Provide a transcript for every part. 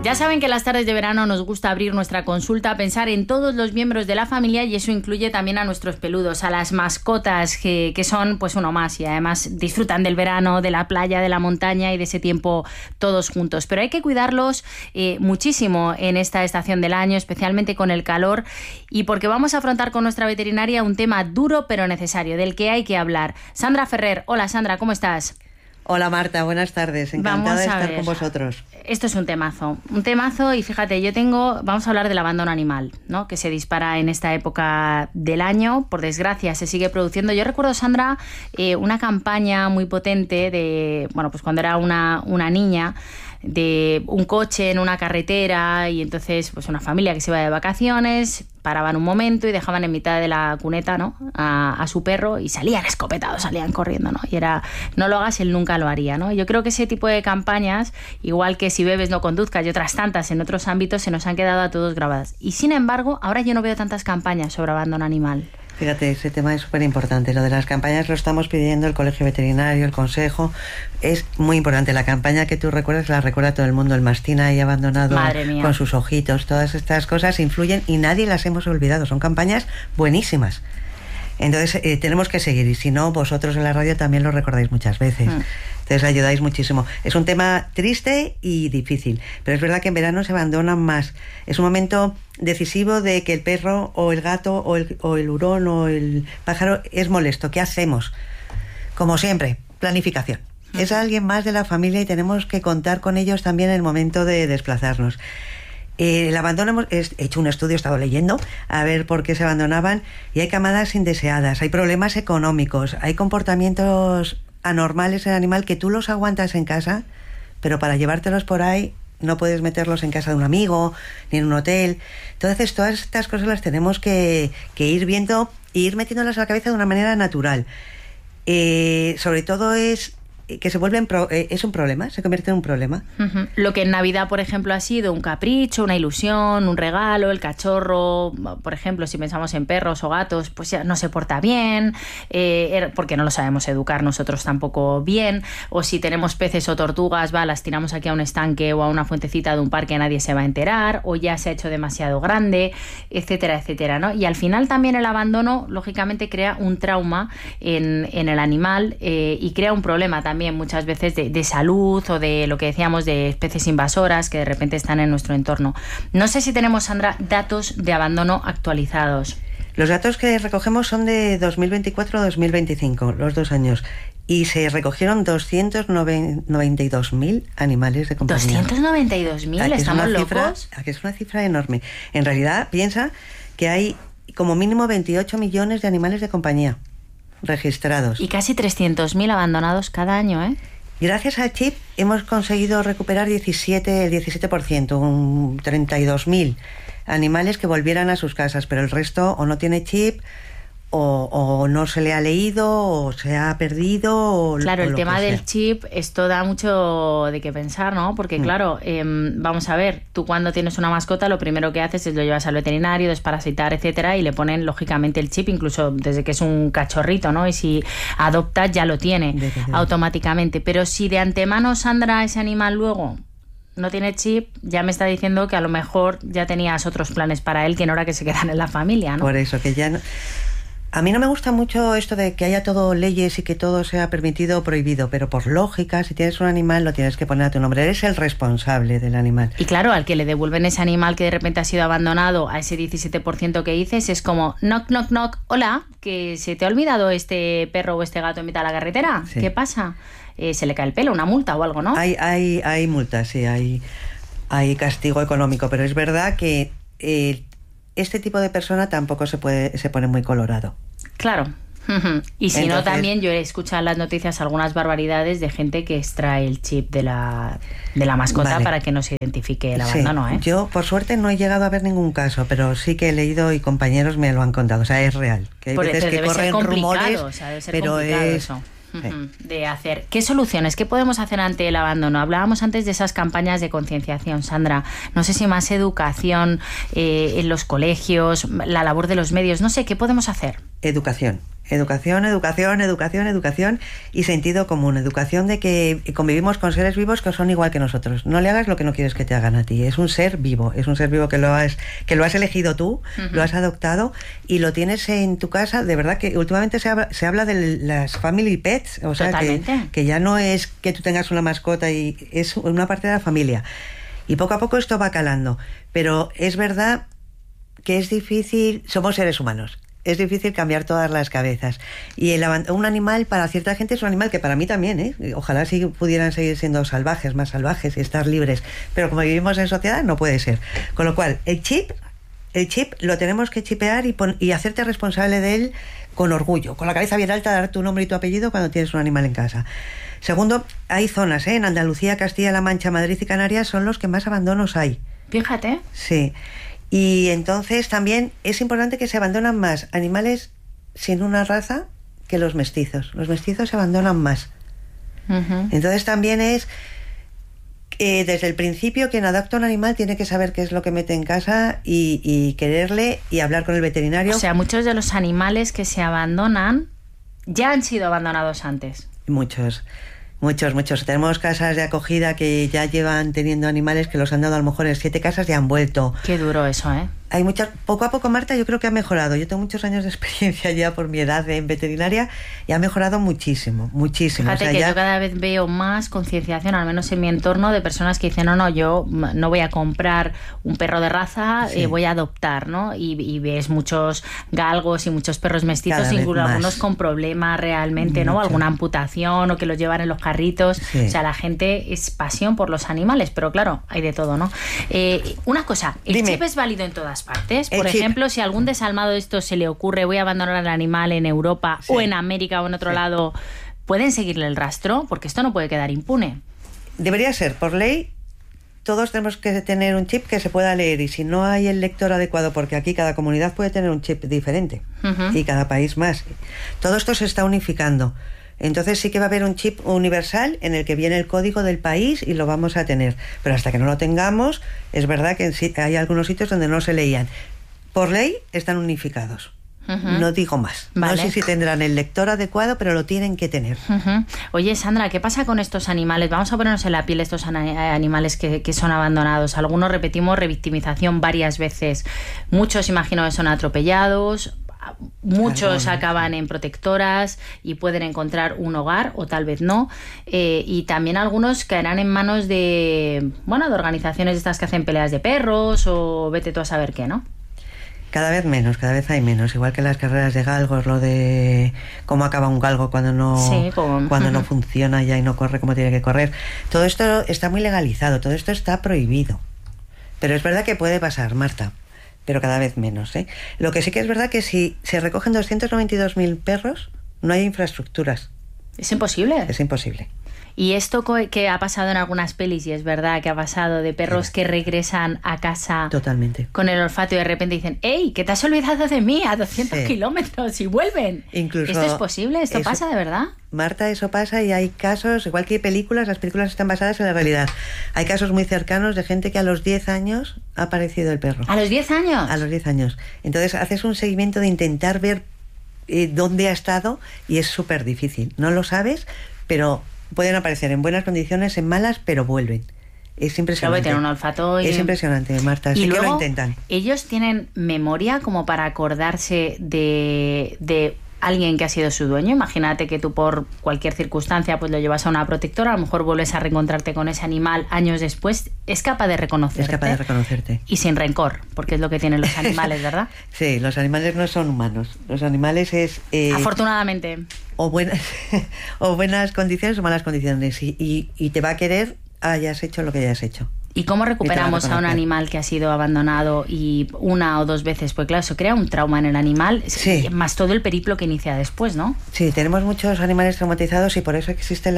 Ya saben que las tardes de verano nos gusta abrir nuestra consulta, pensar en todos los miembros de la familia, y eso incluye también a nuestros peludos, a las mascotas que son pues uno más, y además disfrutan del verano, de la playa, de la montaña y de ese tiempo todos juntos. Pero hay que cuidarlos muchísimo en esta estación del año, especialmente con el calor, y porque vamos a afrontar con nuestra veterinaria un tema duro pero necesario, del que hay que hablar. Sandra Ferrer. Hola Sandra, ¿cómo estás? Hola Marta, buenas tardes, encantada de estar con vosotros. Esto es un temazo, y fíjate, vamos a hablar del abandono animal, ¿no? Que se dispara en esta época del año, por desgracia se sigue produciendo. Yo recuerdo, Sandra, una campaña muy potente de, pues cuando era una niña, de un coche en una carretera, y entonces pues una familia que se iba de vacaciones, paraban un momento y dejaban en mitad de la cuneta, ¿no?, a su perro, y salían escopetados, salían corriendo, ¿no? Y era, no lo hagas, él nunca lo haría, ¿no? Yo creo que ese tipo de campañas, igual que si bebes no conduzcas y otras tantas en otros ámbitos, se nos han quedado a todos grabadas. Y sin embargo, ahora yo no veo tantas campañas sobre abandono animal. Fíjate, ese tema es súper importante. Lo de las campañas lo estamos pidiendo el Colegio Veterinario, el Consejo. Es muy importante. La campaña que tú recuerdas la recuerda todo el mundo. El mastín ahí abandonado con sus ojitos. Todas estas cosas influyen y nadie las hemos olvidado. Son campañas buenísimas. Entonces tenemos que seguir. Y si no, vosotros en la radio también lo recordáis muchas veces. Entonces ayudáis muchísimo. Es un tema triste y difícil, pero es verdad que en verano se abandonan más. Es un momento decisivo de que el perro o el gato o el hurón o el pájaro es molesto. ¿Qué hacemos? Como siempre, planificación. Es alguien más de la familia y tenemos que contar con ellos también en el momento de desplazarnos. El abandono, he hecho un estudio, he estado leyendo a ver por qué se abandonaban, y hay camadas indeseadas, hay problemas económicos, hay comportamientos anormales en el animal que tú los aguantas en casa, pero para llevártelos por ahí no puedes meterlos en casa de un amigo ni en un hotel. Entonces todas estas cosas las tenemos que ir viendo e ir metiéndolas a la cabeza de una manera natural. Sobre todo es que se vuelven es un problema, se convierte en un problema. Lo que en Navidad, por ejemplo, ha sido un capricho, una ilusión, un regalo, el cachorro, por ejemplo, si pensamos en perros o gatos, pues ya no se porta bien, porque no lo sabemos educar nosotros tampoco bien, o si tenemos peces o tortugas, las tiramos aquí a un estanque o a una fuentecita de un parque, nadie se va a enterar, o ya se ha hecho demasiado grande, etcétera, etcétera, ¿no? Y al final también el abandono, lógicamente, crea un trauma en el animal, y crea un problema también muchas veces de salud, o de lo que decíamos de especies invasoras que de repente están en nuestro entorno. No sé si tenemos, Sandra, datos de abandono actualizados. Los datos que recogemos son de 2024-2025, los 2 años, y se recogieron 292.000 animales de compañía. ¿292.000? ¿Estamos locos? Aquí es una cifra enorme. En realidad, piensa que hay como mínimo 28 millones de animales de compañía registrados. Y casi 300.000 abandonados cada año, ¿eh? Gracias al chip hemos conseguido recuperar el 17%, 32.000 animales que volvieran a sus casas, pero el resto o no tiene chip, o no se le ha leído, o se ha perdido. Claro, el tema del chip, esto da mucho de qué pensar, ¿no? Porque claro, vamos a ver, tú cuando tienes una mascota lo primero que haces es lo llevas al veterinario, desparasitar, etcétera, y le ponen lógicamente el chip, incluso desde que es un cachorrito, ¿no? Y si adopta ya lo tiene automáticamente. Pero si de antemano, Sandra, ese animal luego no tiene chip, ya me está diciendo que a lo mejor ya tenías otros planes para él que no era que se quedan en la familia, ¿no? Por eso, que ya no... A mí no me gusta mucho esto de que haya todo leyes y que todo sea permitido o prohibido, pero por lógica, si tienes un animal lo tienes que poner a tu nombre, eres el responsable del animal. Y claro, al que le devuelven ese animal que de repente ha sido abandonado, a ese 17% que dices, es como knock, knock, knock, hola, que se te ha olvidado este perro o este gato en mitad de la carretera, sí. ¿Qué pasa? Se le cae el pelo, una multa o algo, ¿no? Hay multas, sí, hay castigo económico, pero es verdad que este tipo de persona tampoco se pone muy colorado. Claro. Y si no, también yo he escuchado en las noticias algunas barbaridades de gente que extrae el chip de la mascota para que no se identifique el abandono, ¿eh? Yo, por suerte, no he llegado a ver ningún caso, pero sí que he leído y compañeros me lo han contado. O sea, es real. Que hay veces que corren rumores, pero es... Eso. De hacer. ¿Qué soluciones? ¿Qué podemos hacer ante el abandono? Hablábamos antes de esas campañas de concienciación, Sandra. No sé si más educación en los colegios, la labor de los medios, no sé, ¿qué podemos hacer? Educación Educación, educación, educación, educación y sentido común. Educación de que convivimos con seres vivos que son igual que nosotros. No le hagas lo que no quieres que te hagan a ti. Es un ser vivo que lo has elegido tú, lo has adoptado y lo tienes en tu casa. De verdad que últimamente se habla de las family pets, o sea, que ya no es que tú tengas una mascota y es una parte de la familia. Y poco a poco esto va calando. Pero es verdad que es difícil, somos seres humanos. Es difícil cambiar todas las cabezas. Y un animal, para cierta gente, es un animal que para mí también, ¿eh? Ojalá sí pudieran seguir siendo salvajes, más salvajes y estar libres. Pero como vivimos en sociedad, no puede ser. Con lo cual, el chip lo tenemos que chipear y hacerte responsable de él con orgullo, con la cabeza bien alta, dar tu nombre y tu apellido cuando tienes un animal en casa. Segundo, hay zonas, en Andalucía, Castilla-La Mancha, Madrid y Canarias son los que más abandonos hay. Fíjate. Sí. Y entonces también es importante que se abandonan más animales sin una raza que los mestizos. Los mestizos se abandonan más. Uh-huh. Entonces también es desde el principio quien adopta un animal tiene que saber qué es lo que mete en casa y quererle y hablar con el veterinario. O sea, muchos de los animales que se abandonan ya han sido abandonados antes. Muchos. Tenemos casas de acogida que ya llevan teniendo animales que los han dado a lo mejor en 7 casas y han vuelto. Qué duro eso, ¿eh? Hay muchas, poco a poco, Marta, yo creo que ha mejorado. Yo tengo muchos años de experiencia ya por mi edad en veterinaria y ha mejorado muchísimo. Fíjate, o sea, que yo cada vez veo más concienciación, al menos en mi entorno, de personas que dicen, no, yo no voy a comprar un perro de raza, sí. Voy a adoptar, ¿no? Y ves muchos galgos y muchos perros mestizos, incluso algunos con problemas realmente, ¿no? Alguna amputación o que los llevan en los carritos. Sí. O sea, la gente es pasión por los animales, pero claro, hay de todo, ¿no? Una cosa, ¿el chip es válido en todas partes? Por ejemplo, si a algún desalmado de esto se le ocurre, voy a abandonar al animal en Europa o en América o en otro lado, ¿pueden seguirle el rastro? Porque esto no puede quedar impune. Debería ser, por ley, todos tenemos que tener un chip que se pueda leer y si no hay el lector adecuado, porque aquí cada comunidad puede tener un chip diferente y cada país más. Todo esto se está unificando. Entonces sí que va a haber un chip universal en el que viene el código del país y lo vamos a tener. Pero hasta que no lo tengamos, es verdad que hay algunos sitios donde no se leían. Por ley están unificados. No digo más. Vale. No sé si tendrán el lector adecuado, pero lo tienen que tener. Oye, Sandra, ¿qué pasa con estos animales? Vamos a ponernos en la piel de estos animales que son abandonados. Algunos repetimos revictimización varias veces. Muchos imagino que son atropellados. Muchos acaban en protectoras y pueden encontrar un hogar o tal vez no, y también algunos caerán en manos de organizaciones estas que hacen peleas de perros o vete tú a saber qué, ¿no? Cada vez hay menos, igual que las carreras de galgos, lo de cómo acaba un galgo cuando no funciona ya y no corre como tiene que correr. Todo esto está muy legalizado, todo esto está prohibido, pero es verdad que puede pasar, Marta, pero cada vez menos, ¿eh? Lo que sí que es verdad que si se recogen 292.000 perros, no hay infraestructuras. ¿Es imposible? Es imposible. Y esto que ha pasado en algunas pelis, y es verdad que ha pasado de perros que regresan a casa totalmente con el olfato y de repente dicen, ¡ey, que te has olvidado de mí a 200 kilómetros y vuelven! Incluso ¿Esto es posible? ¿Esto pasa de verdad? Marta, eso pasa y hay casos, igual que hay películas, las películas están basadas en la realidad. Hay casos muy cercanos de gente que a los 10 años ha aparecido el perro. ¿A los 10 años? A los 10 años. Entonces haces un seguimiento de intentar ver dónde ha estado y es súper difícil. No lo sabes, pero pueden aparecer en buenas condiciones, en malas, pero vuelven. Es impresionante. Tienen un olfato. Es impresionante, Marta. Sí, que lo intentan. ¿Ellos tienen memoria como para acordarse de alguien que ha sido su dueño? Imagínate que tú por cualquier circunstancia pues lo llevas a una protectora, a lo mejor vuelves a reencontrarte con ese animal años después. ¿Es capaz de reconocerte? Es capaz de reconocerte. Y sin rencor, porque es lo que tienen los animales, ¿verdad? Sí, los animales no son humanos. Los animales es... afortunadamente. O buenas condiciones o malas condiciones. Y te va a querer hayas hecho lo que hayas hecho. ¿Y cómo recuperamos a un animal que ha sido abandonado y una o dos veces? Pues claro, eso crea un trauma en el animal, más todo el periplo que inicia después, ¿no? Sí, tenemos muchos animales traumatizados y por eso existe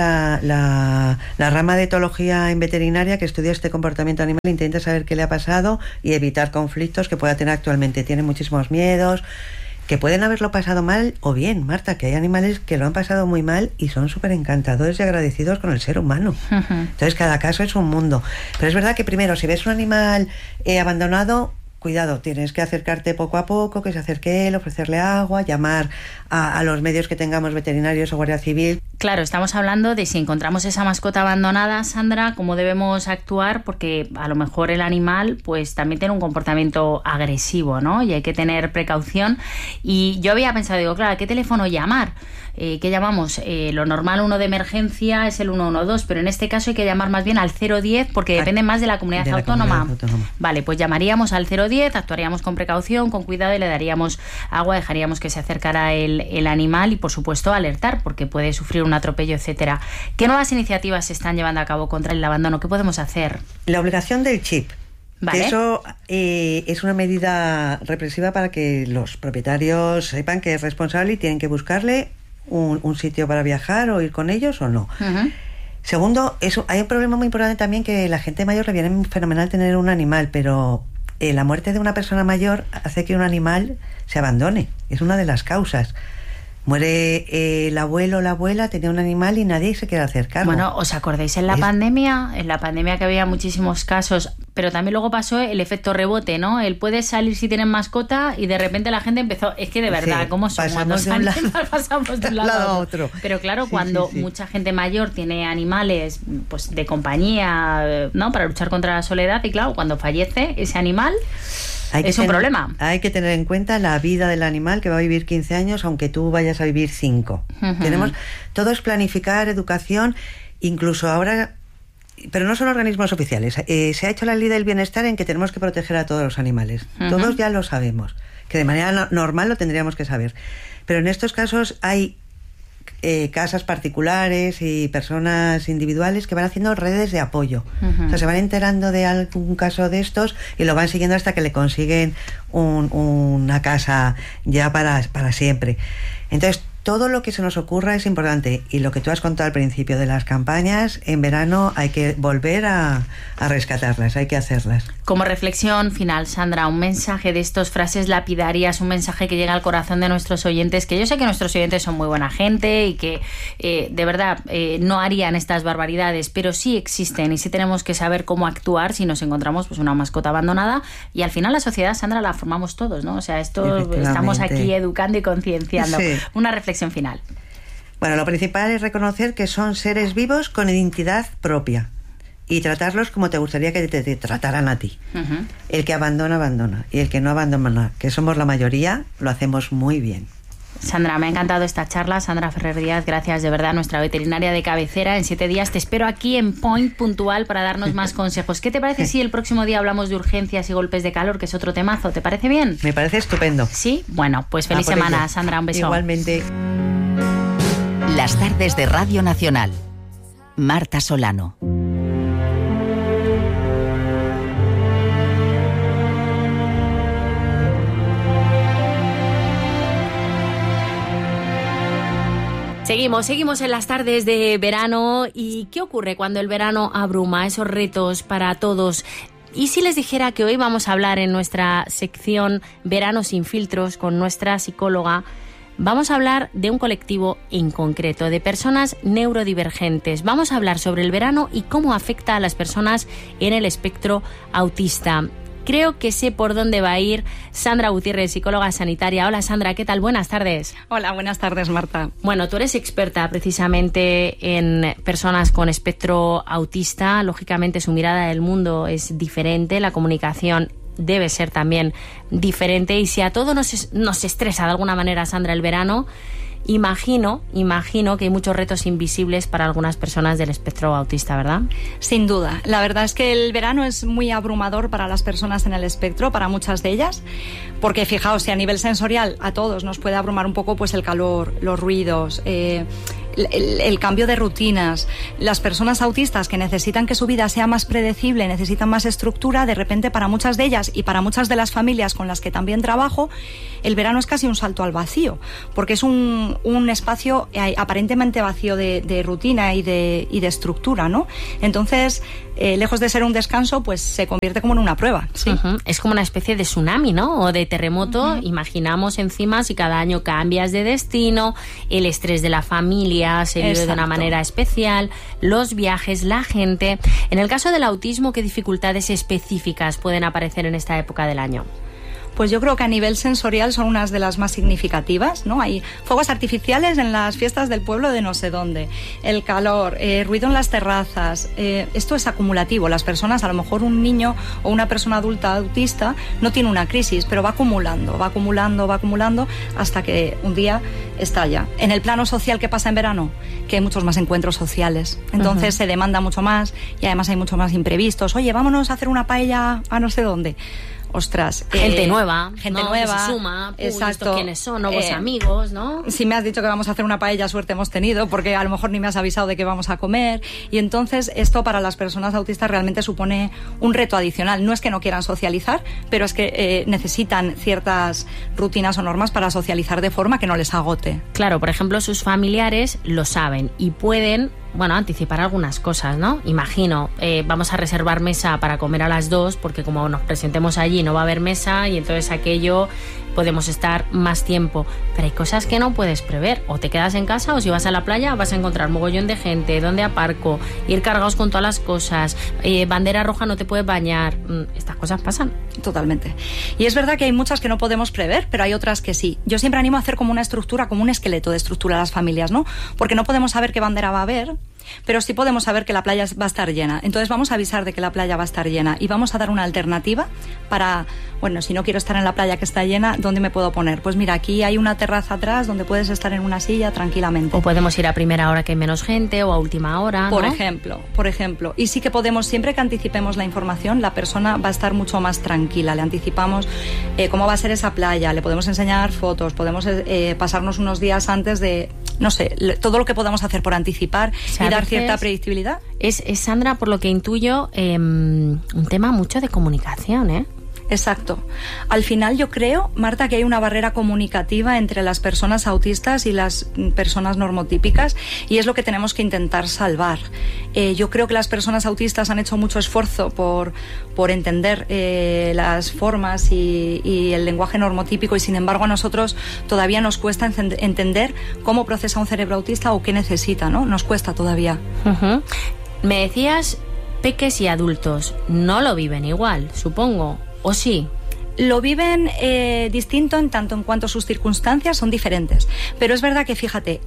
la rama de etología en veterinaria que estudia este comportamiento animal, intenta saber qué le ha pasado y evitar conflictos que pueda tener actualmente. Tiene muchísimos miedos, que pueden haberlo pasado mal o bien, Marta, que hay animales que lo han pasado muy mal y son súper encantadores y agradecidos con el ser humano. Entonces cada caso es un mundo. Pero es verdad que primero, si ves un animal abandonado, cuidado, tienes que acercarte poco a poco, que se acerque él, ofrecerle agua, llamar a los medios que tengamos, veterinarios o Guardia Civil. Claro, estamos hablando de si encontramos esa mascota abandonada, Sandra, cómo debemos actuar, porque a lo mejor el animal pues también tiene un comportamiento agresivo, ¿no? Y hay que tener precaución. Y yo había pensado, digo, claro, ¿a qué teléfono llamar? ¿Qué llamamos? Lo normal, uno de emergencia es el 112, pero en este caso hay que llamar más bien al 010 porque depende más de la comunidad autónoma. Vale, pues llamaríamos al 010, actuaríamos con precaución, con cuidado y le daríamos agua, dejaríamos que se acercara el animal y, por supuesto, alertar porque puede sufrir un atropello, etcétera. ¿Qué nuevas iniciativas se están llevando a cabo contra el abandono? ¿Qué podemos hacer? La obligación del chip. ¿Vale? Eso es una medida represiva para que los propietarios sepan que es responsable y tienen que buscarle un sitio para viajar o ir con ellos o no. Uh-huh. Segundo, hay un problema muy importante también, que la gente mayor le viene fenomenal tener un animal, pero la muerte de una persona mayor hace que un animal se abandone. Es una de las causas. Muere el abuelo o la abuela, tenía un animal y nadie se quiere hacer cargo. Bueno, ¿os acordáis en la pandemia? En la pandemia que había muchísimos casos, pero también luego pasó el efecto rebote, ¿no? Él puede salir si tienen mascota y de repente la gente empezó... Es que de verdad, ¿cómo somos? Pasamos de un lado a otro. Pero claro, cuando mucha gente mayor tiene animales pues de compañía, ¿no? Para luchar contra la soledad, y claro, cuando fallece ese animal... Es un problema. Hay que tener en cuenta la vida del animal, que va a vivir 15 años, aunque tú vayas a vivir 5. Uh-huh. Todo es planificar, educación, incluso ahora, pero no son organismos oficiales. Se ha hecho la ley del bienestar en que tenemos que proteger a todos los animales. Uh-huh. Todos ya lo sabemos, que de manera normal lo tendríamos que saber. Pero en estos casos hay casas particulares y personas individuales que van haciendo redes de apoyo. Uh-huh. O sea, se van enterando de algún caso de estos y lo van siguiendo hasta que le consiguen una casa ya para siempre. Entonces, todo lo que se nos ocurra es importante, y lo que tú has contado al principio de las campañas, en verano hay que volver a rescatarlas, hay que hacerlas. Como reflexión final, Sandra, un mensaje de estos, frases lapidarias, un mensaje que llega al corazón de nuestros oyentes, que yo sé que nuestros oyentes son muy buena gente y que de verdad no harían estas barbaridades, pero sí existen y sí tenemos que saber cómo actuar si nos encontramos pues una mascota abandonada, y al final la sociedad, Sandra, la formamos todos, ¿no? O sea, esto estamos aquí educando y concienciando. Sí. Una reflexión final. Bueno, lo principal es reconocer que son seres vivos con identidad propia y tratarlos como te gustaría que te trataran a ti. Uh-huh. El que abandona, abandona, y el que no abandona, que somos la mayoría, lo hacemos muy bien. Sandra, me ha encantado esta charla. Sandra Ferrer Díaz, gracias de verdad, nuestra veterinaria de cabecera. En 7 días te espero aquí en Point puntual para darnos más consejos. ¿Qué te parece si el próximo día hablamos de urgencias y golpes de calor, que es otro temazo? ¿Te parece bien? Me parece estupendo. ¿Sí? Bueno, pues feliz semana, Sandra, un beso. Igualmente. Las tardes de Radio Nacional. Marta Solano. Seguimos en las tardes de verano. ¿Y qué ocurre cuando el verano abruma? Esos retos para todos. ¿Y si les dijera que hoy vamos a hablar en nuestra sección Verano sin filtros con nuestra psicóloga? Vamos a hablar de un colectivo en concreto, de personas neurodivergentes. Vamos a hablar sobre el verano y cómo afecta a las personas en el espectro autista. Creo que sé por dónde va a ir Sandra Gutiérrez, psicóloga sanitaria. Hola, Sandra, ¿qué tal? Buenas tardes. Hola, buenas tardes, Marta. Bueno, tú eres experta precisamente en personas con espectro autista. Lógicamente su mirada del mundo es diferente, la comunicación debe ser también diferente, y si a todos nos estresa de alguna manera, Sandra, el verano, imagino que hay muchos retos invisibles para algunas personas del espectro autista, ¿verdad? Sin duda. La verdad es que el verano es muy abrumador para las personas en el espectro, para muchas de ellas, porque fijaos, si a nivel sensorial a todos nos puede abrumar un poco pues el calor, los ruidos, el cambio de rutinas. Las personas autistas que necesitan que su vida sea más predecible, necesitan más estructura, de repente para muchas de ellas y para muchas de las familias con las que también trabajo, el verano es casi un salto al vacío, porque es un espacio aparentemente vacío de rutina y de estructura, ¿no? Entonces, lejos de ser un descanso, pues se convierte como en una prueba, ¿sí? Uh-huh. Es como una especie de tsunami, ¿no? O de terremoto. Uh-huh. Imaginamos encima si cada año cambias de destino, el estrés de la familia, familia se vive de una manera especial, los viajes, la gente. En el caso del autismo, ¿qué dificultades específicas pueden aparecer en esta época del año? Pues yo creo que a nivel sensorial son unas de las más significativas, ¿no? Hay fuegos artificiales en las fiestas del pueblo de no sé dónde, el calor, ruido en las terrazas, esto es acumulativo. Las personas, a lo mejor un niño o una persona adulta autista no tiene una crisis, pero va acumulando hasta que un día estalla. En el plano social, ¿qué pasa en verano? Que hay muchos más encuentros sociales, entonces se demanda mucho más y además hay mucho más imprevistos. Oye, vámonos a hacer una paella a no sé dónde. Ostras, gente nueva, que se suma, exacto, quiénes son, nuevos amigos, ¿no? Si me has dicho que vamos a hacer una paella, suerte hemos tenido, porque a lo mejor ni me has avisado de que vamos a comer, y entonces esto para las personas autistas realmente supone un reto adicional. No es que no quieran socializar, pero es que necesitan ciertas rutinas o normas para socializar de forma que no les agote. Claro, por ejemplo, sus familiares lo saben y pueden, anticipar algunas cosas, ¿no? Imagino, vamos a reservar mesa para comer a las 2 porque como nos presentemos allí no va a haber mesa y entonces aquello podemos estar más tiempo. Pero hay cosas que no puedes prever. O te quedas en casa o si vas a la playa vas a encontrar mogollón de gente, dónde aparco, ir cargados con todas las cosas, bandera roja no te puedes bañar. Estas cosas pasan. Totalmente. Y es verdad que hay muchas que no podemos prever, pero hay otras que sí. Yo siempre animo a hacer como una estructura, como un esqueleto de estructura a las familias, ¿no? Porque no podemos saber qué bandera va a haber, pero sí podemos saber que la playa va a estar llena. Entonces vamos a avisar de que la playa va a estar llena y vamos a dar una alternativa para, si no quiero estar en la playa que está llena, ¿dónde me puedo poner? Pues mira, aquí hay una terraza atrás donde puedes estar en una silla tranquilamente. O podemos ir a primera hora que hay menos gente o a última hora, ¿no? Por ejemplo. Y sí que podemos, siempre que anticipemos la información, la persona va a estar mucho más tranquila. Le anticipamos cómo va a ser esa playa, le podemos enseñar fotos, podemos pasarnos unos días antes de, todo lo que podamos hacer por anticipar y dar cierta predictibilidad. Es, Sandra, por lo que intuyo, un tema mucho de comunicación, ¿eh? Exacto. Al final yo creo, Marta, que hay una barrera comunicativa entre las personas autistas y las personas normotípicas y es lo que tenemos que intentar salvar. Yo creo que las personas autistas han hecho mucho esfuerzo por entender las formas y el lenguaje normotípico y sin embargo a nosotros todavía nos cuesta entender cómo procesa un cerebro autista o qué necesita, ¿no? Nos cuesta todavía. Uh-huh. Me decías, peques y adultos no lo viven igual, supongo. ¿O sí? Lo viven distinto en tanto en cuanto sus circunstancias son diferentes. Pero es verdad que, fíjate,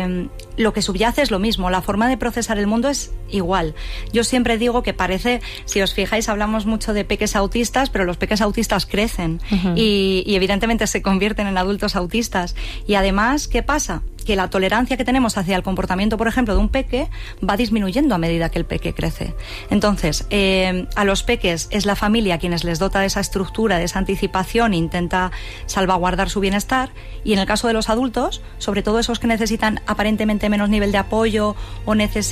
lo que subyace es lo mismo. La forma de procesar el mundo es igual. Yo siempre digo que parece, si os fijáis, hablamos mucho de peques autistas, pero los peques autistas crecen y evidentemente se convierten en adultos autistas. Y además, ¿qué pasa? Que la tolerancia que tenemos hacia el comportamiento, por ejemplo, de un peque va disminuyendo a medida que el peque crece. Entonces, a los peques es la familia quienes les dota de esa estructura, de esa anticipación e intenta salvaguardar su bienestar. Y en el caso de los adultos, sobre todo esos que necesitan aparentemente menos nivel de apoyo o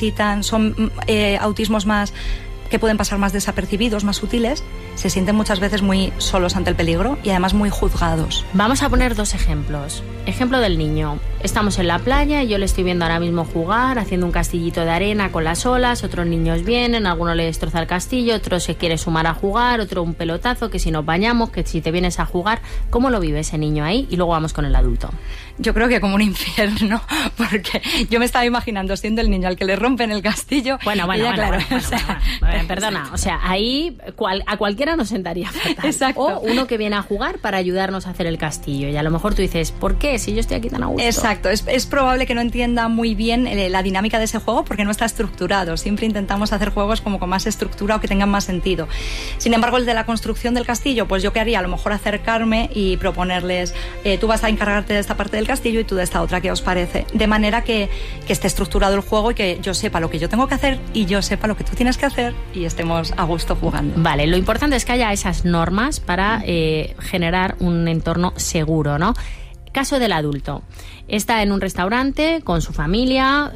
son autismos más que pueden pasar más desapercibidos, más sutiles, se sienten muchas veces muy solos ante el peligro y además muy juzgados. Vamos a poner 2 ejemplos. Ejemplo del niño. Estamos en la playa y yo le estoy viendo ahora mismo jugar, haciendo un castillito de arena con las olas, otros niños vienen, alguno le destroza el castillo, otro se quiere sumar a jugar, otro un pelotazo, que si nos bañamos, que si te vienes a jugar. ¿Cómo lo vive ese niño ahí? Y luego vamos con el adulto. Yo creo que como un infierno, porque yo me estaba imaginando siendo el niño al que le rompen el castillo. Bueno, perdona, o sea, ahí a cualquiera nos sentaría fatal. Exacto. O uno que viene a jugar para ayudarnos a hacer el castillo y a lo mejor tú dices, ¿por qué? Si yo estoy aquí tan a gusto. Exacto, es probable que no entienda muy bien la dinámica de ese juego porque no está estructurado. Siempre intentamos hacer juegos como con más estructura o que tengan más sentido. Sin embargo, el de la construcción del castillo, pues yo qué haría, a lo mejor acercarme y proponerles, tú vas a encargarte de esta parte del castillo y tú de esta otra, ¿qué os parece? De manera que esté estructurado el juego y que yo sepa lo que yo tengo que hacer y yo sepa lo que tú tienes que hacer y estemos a gusto jugando. Vale, lo importante es que haya esas normas para generar un entorno seguro, ¿no? Caso del adulto. Está en un restaurante con su familia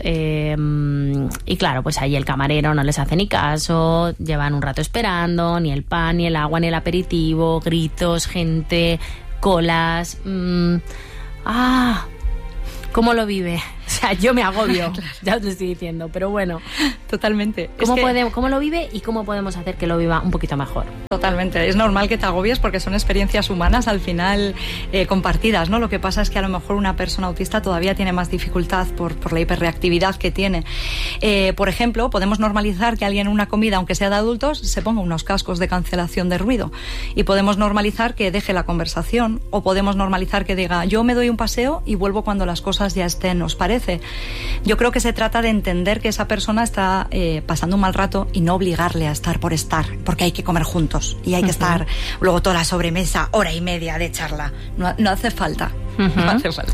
y claro, pues ahí el camarero no les hace ni caso, llevan un rato esperando, ni el pan, ni el agua, ni el aperitivo, gritos, gente, colas. ¿Cómo lo vive? O sea, yo me agobio, claro. Ya os lo estoy diciendo, pero bueno. Totalmente. ¿Cómo lo vive y cómo podemos hacer que lo viva un poquito mejor? Totalmente. Es normal que te agobies porque son experiencias humanas al final compartidas, ¿no? Lo que pasa es que a lo mejor una persona autista todavía tiene más dificultad por la hiperreactividad que tiene. Por ejemplo, podemos normalizar que alguien en una comida, aunque sea de adultos, se ponga unos cascos de cancelación de ruido. Y podemos normalizar que deje la conversación, o podemos normalizar que diga, yo me doy un paseo y vuelvo cuando las cosas ya estén, ¿os parece? Yo creo que se trata de entender que esa persona está pasando un mal rato y no obligarle a estar por estar, porque hay que comer juntos y hay que estar luego toda la sobremesa, hora y media de charla. No hace falta. No hace falta.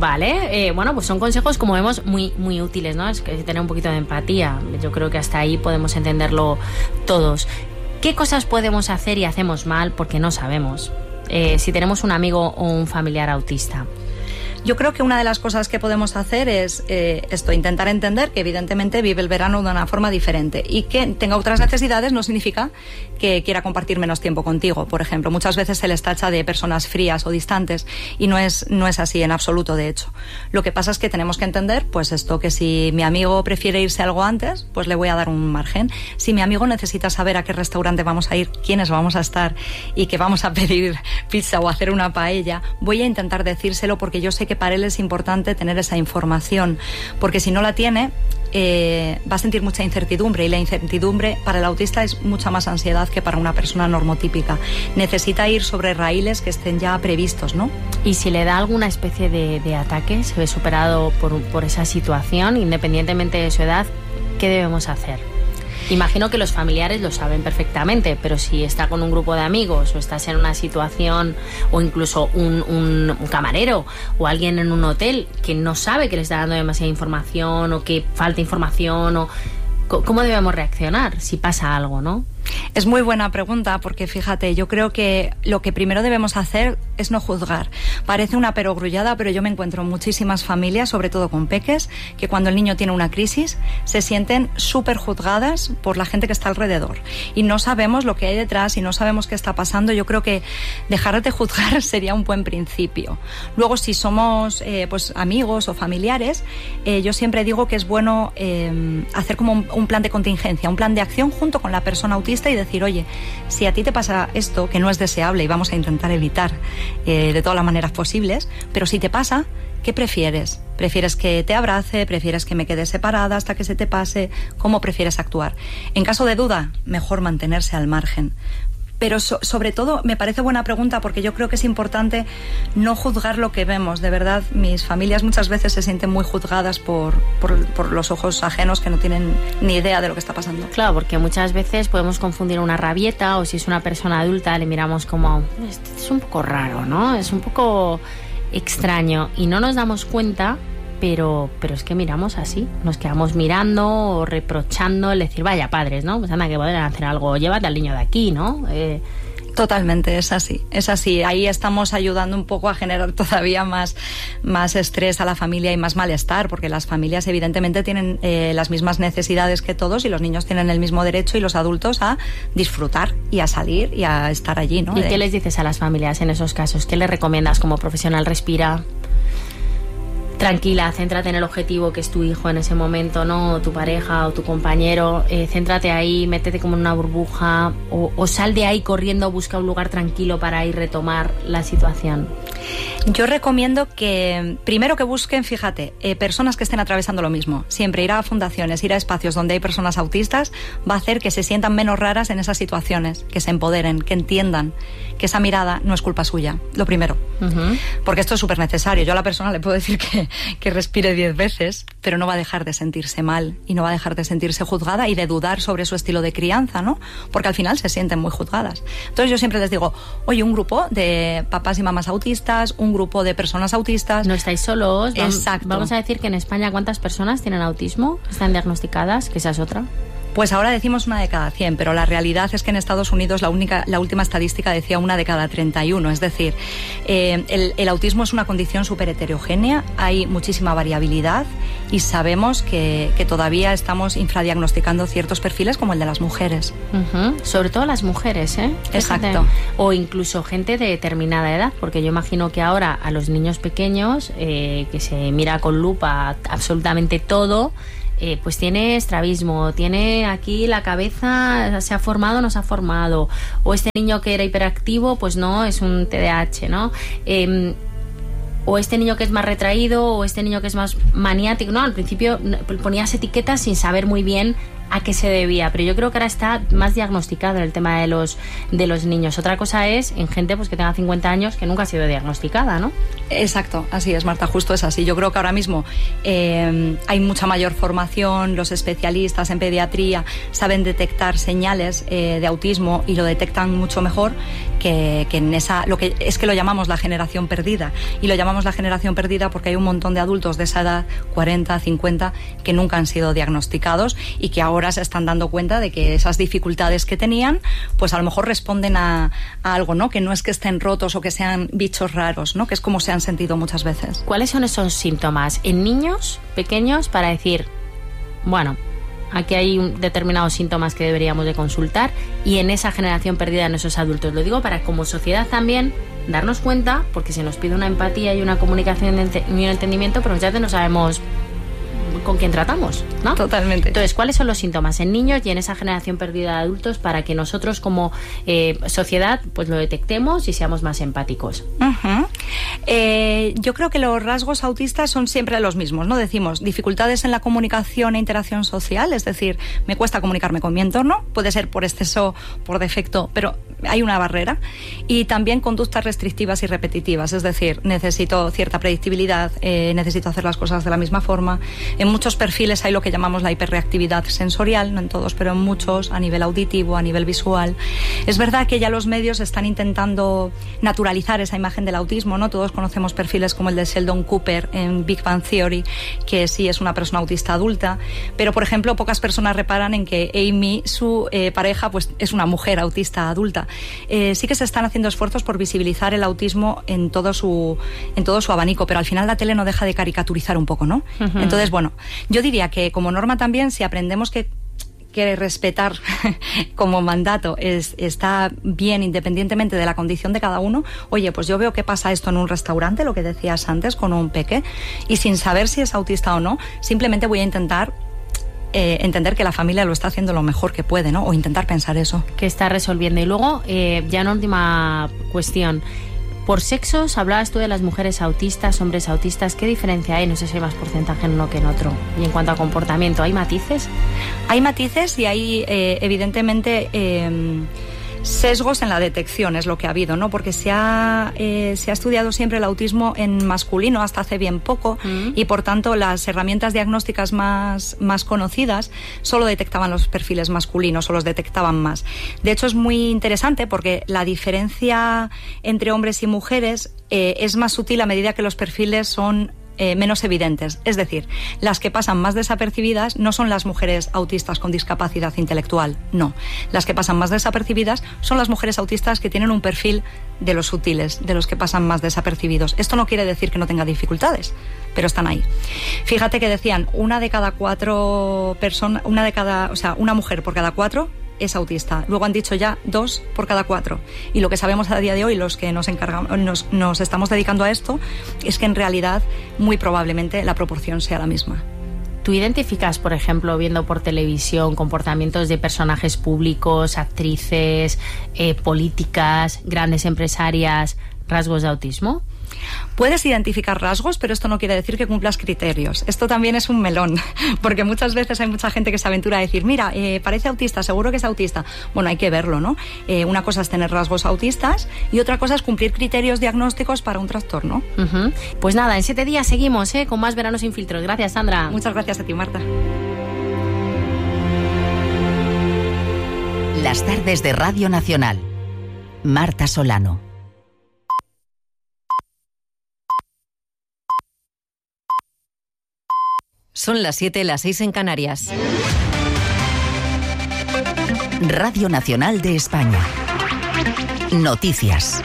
Vale, bueno, pues son consejos, como vemos, muy, muy útiles, ¿no? Es que tener un poquito de empatía. Yo creo que hasta ahí podemos entenderlo todos. ¿Qué cosas podemos hacer y hacemos mal porque no sabemos? Si tenemos un amigo o un familiar autista. Yo creo que una de las cosas que podemos hacer es intentar entender que evidentemente vive el verano de una forma diferente y que tenga otras necesidades no significa que quiera compartir menos tiempo contigo. Por ejemplo, muchas veces se les tacha de personas frías o distantes y no es así en absoluto, de hecho. Lo que pasa es que tenemos que entender, pues esto, que si mi amigo prefiere irse algo antes, pues le voy a dar un margen. Si mi amigo necesita saber a qué restaurante vamos a ir, quiénes vamos a estar y que vamos a pedir pizza o hacer una paella, voy a intentar decírselo porque yo sé que para él es importante tener esa información, porque si no la tiene va a sentir mucha incertidumbre, y la incertidumbre para el autista es mucha más ansiedad que para una persona normotípica. Necesita ir sobre raíles que estén ya previstos, ¿no? Y si le da alguna especie de ataque, se ve superado por esa situación, independientemente de su edad, ¿qué debemos hacer? Imagino que los familiares lo saben perfectamente, pero si está con un grupo de amigos o estás en una situación, o incluso un camarero o alguien en un hotel que no sabe que le está dando demasiada información o que falta información, o ¿cómo debemos reaccionar si pasa algo, no? Es muy buena pregunta, porque fíjate, yo creo que lo que primero debemos hacer es no juzgar. Parece una perogrullada, pero yo me encuentro muchísimas familias, sobre todo con peques, que cuando el niño tiene una crisis se sienten súper juzgadas por la gente que está alrededor y no sabemos lo que hay detrás y no sabemos qué está pasando. Yo creo que dejar de juzgar sería un buen principio. Luego, si somos pues amigos o familiares, yo siempre digo que es bueno hacer como un plan de contingencia, un plan de acción junto con la persona autista, y decir, oye, si a ti te pasa esto, que no es deseable y vamos a intentar evitar de todas las maneras posibles, pero si te pasa, ¿qué prefieres? ¿Prefieres que te abrace? ¿Prefieres que me quede separada hasta que se te pase? ¿Cómo prefieres actuar? En caso de duda, mejor mantenerse al margen. Pero sobre todo me parece buena pregunta, porque yo creo que es importante no juzgar lo que vemos. De verdad, mis familias muchas veces se sienten muy juzgadas por los ojos ajenos que no tienen ni idea de lo que está pasando. Claro, porque muchas veces podemos confundir una rabieta, o si es una persona adulta le miramos como, es un poco raro, ¿no? Es un poco extraño y no nos damos cuenta. Pero es que miramos así, nos quedamos mirando o reprochando, el decir, vaya padres, ¿no? Pues anda, que pueden hacer algo, llévate al niño de aquí, ¿no? Totalmente, es así. Ahí estamos ayudando un poco a generar todavía más estrés a la familia y más malestar, porque las familias evidentemente tienen las mismas necesidades que todos, y los niños tienen el mismo derecho, y los adultos a disfrutar y a salir y a estar allí, ¿no? ¿Y qué les dices a las familias en esos casos? ¿Qué les recomiendas como profesional? Respira, tranquila, céntrate en el objetivo, que es tu hijo en ese momento, ¿no? O tu pareja o tu compañero, céntrate ahí, métete como en una burbuja, o sal de ahí corriendo, busca un lugar tranquilo para ir retomar la situación. Yo recomiendo que primero que busquen, fíjate, personas que estén atravesando lo mismo. Siempre ir a fundaciones, ir a espacios donde hay personas autistas va a hacer que se sientan menos raras en esas situaciones, que se empoderen, que entiendan que esa mirada no es culpa suya, lo primero. Porque esto es súper necesario. Yo a la persona le puedo decir que respire 10 veces, pero no va a dejar de sentirse mal y no va a dejar de sentirse juzgada y de dudar sobre su estilo de crianza, ¿no? Porque al final se sienten muy juzgadas. Entonces yo siempre les digo, oye, un grupo de papás y mamás autistas, un grupo de personas autistas. No estáis solos. Exacto. Vamos a decir que en España, ¿cuántas personas tienen autismo? ¿Están diagnosticadas? Que esa es otra. Pues ahora decimos 1 de cada 100, pero la realidad es que en Estados Unidos la última estadística decía 1 de cada 31. Es decir, el autismo es una condición súper heterogénea, hay muchísima variabilidad y sabemos que todavía estamos infradiagnosticando ciertos perfiles como el de las mujeres. Sobre todo las mujeres, ¿eh? Exacto. O incluso gente de determinada edad, porque yo imagino que ahora a los niños pequeños, que se mira con lupa absolutamente todo, pues tiene estrabismo, tiene aquí la cabeza, se ha formado o no se ha formado, o este niño que era hiperactivo, pues no, es un TDAH, ¿no? O este niño que es más retraído, o este niño que es más maniático, ¿no? Al principio ponías etiquetas sin saber muy bien a qué se debía, pero yo creo que ahora está más diagnosticado en el tema de los niños. Otra cosa es en gente pues que tenga 50 años que nunca ha sido diagnosticada, ¿no? Exacto, así es, Marta, justo es así. Yo creo que ahora mismo hay mucha mayor formación, los especialistas en pediatría saben detectar señales de autismo y lo detectan mucho mejor que en lo llamamos la generación perdida. Y lo llamamos la generación perdida porque hay un montón de adultos de esa edad, 40, 50, que nunca han sido diagnosticados y que ahora se están dando cuenta de que esas dificultades que tenían, pues a lo mejor responden a algo, ¿no? Que no es que estén rotos o que sean bichos raros, ¿no? Que es como se han sentido muchas veces. ¿Cuáles son esos síntomas en niños pequeños para decir, bueno, aquí hay determinados síntomas que deberíamos de consultar, y en esa generación perdida en esos adultos? Lo digo para como sociedad también darnos cuenta, porque se nos pide una empatía y una comunicación y un entendimiento, pero ya no sabemos con quién tratamos, ¿no? Totalmente. Entonces, ¿cuáles son los síntomas en niños y en esa generación perdida de adultos para que nosotros como sociedad pues lo detectemos y seamos más empáticos? Yo creo que los rasgos autistas son siempre los mismos, ¿no? Decimos dificultades en la comunicación e interacción social, es decir, me cuesta comunicarme con mi entorno, puede ser por exceso, por defecto, pero hay una barrera. Y también conductas restrictivas y repetitivas, es decir, necesito cierta predictibilidad, necesito hacer las cosas de la misma forma. En muchos perfiles hay lo que llamamos la hiperreactividad sensorial, no en todos, pero en muchos, a nivel auditivo, a nivel visual. Es verdad que ya los medios están intentando naturalizar esa imagen del autismo, ¿no? Todos conocemos perfiles como el de Sheldon Cooper en Big Bang Theory, que sí es una persona autista adulta, pero por ejemplo pocas personas reparan en que Amy, su pareja, pues es una mujer autista adulta. Sí que se están haciendo esfuerzos por visibilizar el autismo en todo su abanico, pero al final la tele no deja de caricaturizar un poco, ¿no? Entonces, bueno, yo diría que como norma también, si aprendemos que respetar como mandato está bien independientemente de la condición de cada uno, oye, pues yo veo que pasa esto en un restaurante, lo que decías antes, con un peque, y sin saber si es autista o no, simplemente voy a intentar entender que la familia lo está haciendo lo mejor que puede, ¿no? O intentar pensar eso. Que está resolviendo. Y luego, ya una última cuestión. Por sexos, hablabas tú de las mujeres autistas, hombres autistas. ¿Qué diferencia hay? No sé si hay más porcentaje en uno que en otro. Y en cuanto a comportamiento, ¿hay matices? Hay matices y hay, evidentemente, sesgos en la detección, es lo que ha habido, ¿no? Porque se ha estudiado siempre el autismo en masculino hasta hace bien poco y por tanto las herramientas diagnósticas más conocidas solo detectaban los perfiles masculinos o los detectaban más. De hecho es muy interesante porque la diferencia entre hombres y mujeres es más sutil a medida que los perfiles son menos evidentes. Es decir, las que pasan más desapercibidas no son las mujeres autistas con discapacidad intelectual, no. Las que pasan más desapercibidas son las mujeres autistas que tienen un perfil de los sutiles, de los que pasan más desapercibidos. Esto no quiere decir que no tenga dificultades, pero están ahí. Fíjate que decían, una mujer por cada 4 es autista. Luego han dicho ya 2 por cada 4. Y lo que sabemos a día de hoy, los que nos estamos dedicando a esto, es que en realidad muy probablemente la proporción sea la misma. ¿Tú identificas, por ejemplo, viendo por televisión comportamientos de personajes públicos, actrices, políticas, grandes empresarias, rasgos de autismo? Puedes identificar rasgos, pero esto no quiere decir que cumplas criterios. Esto también es un melón, porque muchas veces hay mucha gente que se aventura a decir, mira, parece autista, seguro que es autista. Bueno, hay que verlo, ¿no? Una cosa es tener rasgos autistas y otra cosa es cumplir criterios diagnósticos para un trastorno. Pues nada, en 7 días seguimos con más Verano sin filtros. Gracias, Sandra. Muchas gracias a ti, Marta. Las tardes de Radio Nacional. Marta Solano. Son las 7, las 6 en Canarias. Radio Nacional de España. Noticias.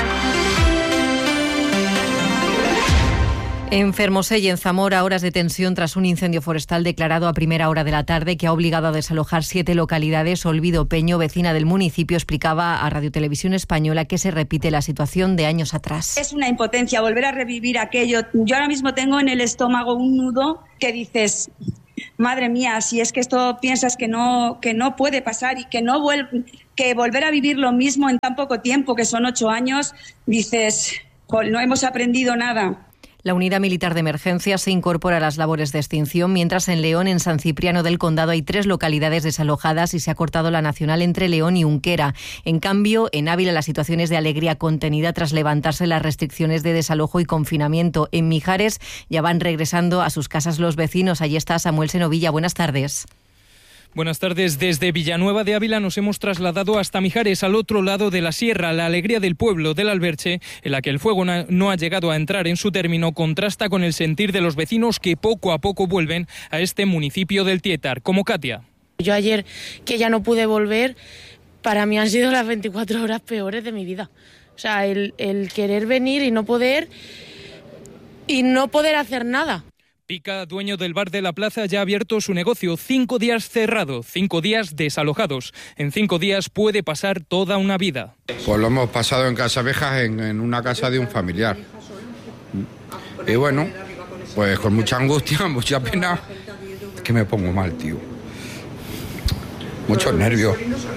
En Fermosell y en Zamora, horas de tensión tras un incendio forestal declarado a primera hora de la tarde que ha obligado a desalojar 7 localidades. Olvido Peño, vecina del municipio, explicaba a Radio Televisión Española que se repite la situación de años atrás. Es una impotencia volver a revivir aquello. Yo ahora mismo tengo en el estómago un nudo que dices, madre mía, si es que esto piensas que no puede pasar y que volver a vivir lo mismo en tan poco tiempo, que son 8 años, dices, no hemos aprendido nada. La Unidad Militar de Emergencia se incorpora a las labores de extinción, mientras en León, en San Cipriano del Condado, hay 3 localidades desalojadas y se ha cortado la nacional entre León y Unquera. En cambio, en Ávila la situación es de alegría contenida tras levantarse las restricciones de desalojo y confinamiento. En Mijares ya van regresando a sus casas los vecinos. Allí está Samuel Senovilla. Buenas tardes. Buenas tardes. Desde Villanueva de Ávila nos hemos trasladado hasta Mijares, al otro lado de la sierra. La alegría del pueblo del Alberche, en la que el fuego no ha llegado a entrar en su término, contrasta con el sentir de los vecinos que poco a poco vuelven a este municipio del Tietar, como Katia. Yo ayer, que ya no pude volver, para mí han sido las 24 horas peores de mi vida. O sea, el querer venir y no poder hacer nada. Pica, dueño del bar de la plaza, ya ha abierto su negocio. 5 días cerrado, 5 días desalojados. En 5 días puede pasar toda una vida. Pues lo hemos pasado en Casavejas, en una casa de un familiar. Y bueno, pues con mucha angustia, mucha pena. Es que me pongo mal, tío. Muchos nervios.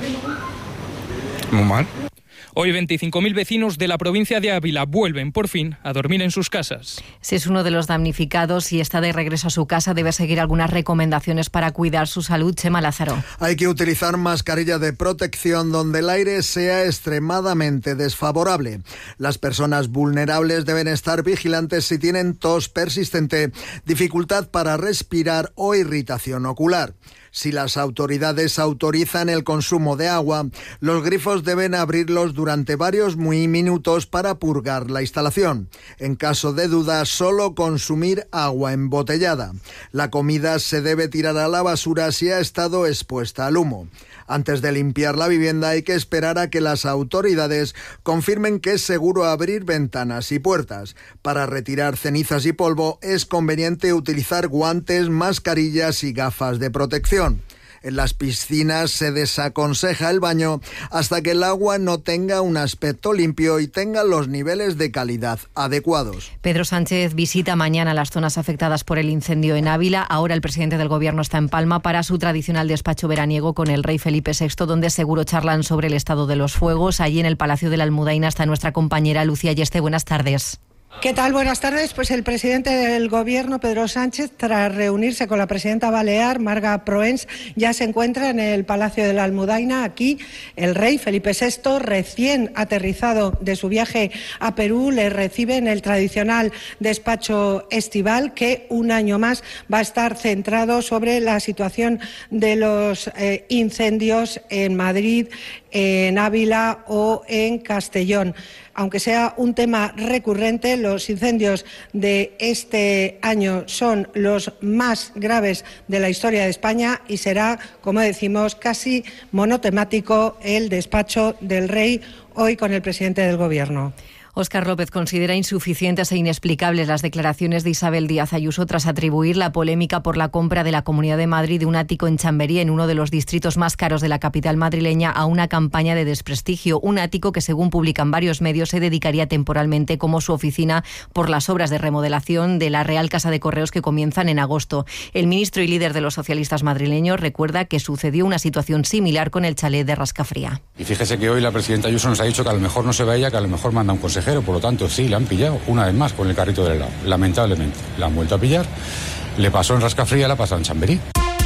Muy mal. Hoy 25.000 vecinos de la provincia de Ávila vuelven por fin a dormir en sus casas. Si es uno de los damnificados y está de regreso a su casa, debe seguir algunas recomendaciones para cuidar su salud. Chema Lázaro. Hay que utilizar mascarilla de protección donde el aire sea extremadamente desfavorable. Las personas vulnerables deben estar vigilantes si tienen tos persistente, dificultad para respirar o irritación ocular. Si las autoridades autorizan el consumo de agua, los grifos deben abrirlos durante varios minutos para purgar la instalación. En caso de duda, solo consumir agua embotellada. La comida se debe tirar a la basura si ha estado expuesta al humo. Antes de limpiar la vivienda hay que esperar a que las autoridades confirmen que es seguro abrir ventanas y puertas. Para retirar cenizas y polvo es conveniente utilizar guantes, mascarillas y gafas de protección. En las piscinas se desaconseja el baño hasta que el agua no tenga un aspecto limpio y tenga los niveles de calidad adecuados. Pedro Sánchez visita mañana las zonas afectadas por el incendio en Ávila. Ahora el presidente del Gobierno está en Palma para su tradicional despacho veraniego con el rey Felipe VI, donde seguro charlan sobre el estado de los fuegos. Allí en el Palacio de la Almudaina está nuestra compañera Lucía Yeste. Buenas tardes. ¿Qué tal? Buenas tardes. Pues el presidente del Gobierno, Pedro Sánchez, tras reunirse con la presidenta balear, Marga Proens, ya se encuentra en el Palacio de la Almudaina. Aquí el rey Felipe VI, recién aterrizado de su viaje a Perú, le recibe en el tradicional despacho estival que un año más va a estar centrado sobre la situación de los incendios en Madrid, en Ávila o en Castellón. Aunque sea un tema recurrente, los incendios de este año son los más graves de la historia de España y será, como decimos, casi monotemático el despacho del rey hoy con el presidente del Gobierno. Óscar López considera insuficientes e inexplicables las declaraciones de Isabel Díaz Ayuso tras atribuir la polémica por la compra de la Comunidad de Madrid de un ático en Chamberí, en uno de los distritos más caros de la capital madrileña, a una campaña de desprestigio. Un ático que, según publican varios medios, se dedicaría temporalmente como su oficina por las obras de remodelación de la Real Casa de Correos que comienzan en agosto. El ministro y líder de los socialistas madrileños recuerda que sucedió una situación similar con el chalet de Rascafría. Y fíjese que hoy la presidenta Ayuso nos ha dicho que a lo mejor no se va ella, que a lo mejor manda un consejero. Por lo tanto, sí, la han pillado una vez más con el carrito del helado. Lamentablemente, la han vuelto a pillar. Le pasó en Rascafría, la pasó en Chamberí.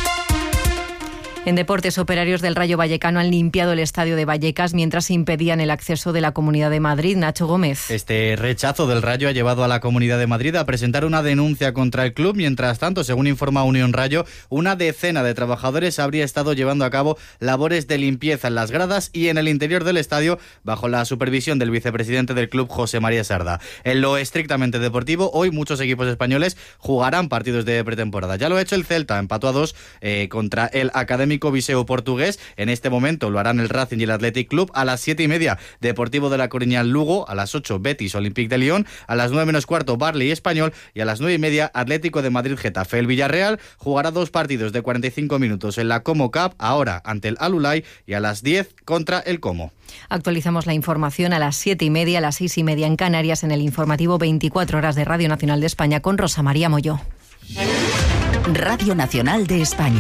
En deportes, operarios del Rayo Vallecano han limpiado el estadio de Vallecas mientras impedían el acceso de la Comunidad de Madrid. Nacho Gómez. Este rechazo del Rayo ha llevado a la Comunidad de Madrid a presentar una denuncia contra el club. Mientras tanto, según informa Unión Rayo, una decena de trabajadores habría estado llevando a cabo labores de limpieza en las gradas y en el interior del estadio bajo la supervisión del vicepresidente del club, José María Sarda. En lo estrictamente deportivo, hoy muchos equipos españoles jugarán partidos de pretemporada. Ya lo ha hecho el Celta, empató a 2 contra el Académico único Viseu portugués. En este momento lo harán el Racing y el Athletic Club. A las 7:30, Deportivo de La Coruña Lugo. A las 8, Betis Olympique de Lyon. A las 9 menos cuarto, Barley Español. Y a las 9:30, Atlético de Madrid Getafe. El Villarreal jugará 2 partidos de 45 minutos en la Como Cup, ahora ante el Al-Ulay, y a las 10 contra el Como. Actualizamos la información a las 7:30, a las 6:30 en Canarias, en el informativo 24 horas de Radio Nacional de España con Rosa María Molló. Radio Nacional de España.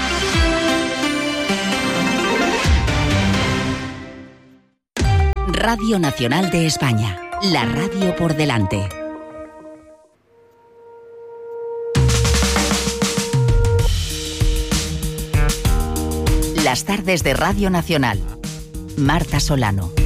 Radio Nacional de España. La radio por delante. Las tardes de Radio Nacional. Marta Solano.